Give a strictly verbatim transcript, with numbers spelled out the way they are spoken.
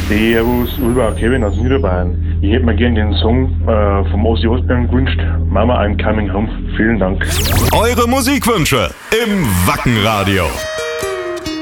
Servus, Ulva, Kevin aus Niederbayern. Ich hätte mir gerne den Song äh, vom Ozzy Osbourne gewünscht. Mama, I'm coming home. Vielen Dank. Eure Musikwünsche im Wackenradio.